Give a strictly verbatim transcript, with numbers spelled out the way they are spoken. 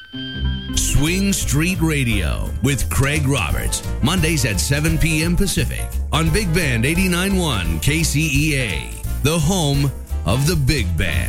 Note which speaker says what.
Speaker 1: Swing Street Radio with Craig Roberts. Mondays at seven p.m. Pacific on Big Band eighty-nine point one K C E A, the home of the Big Band.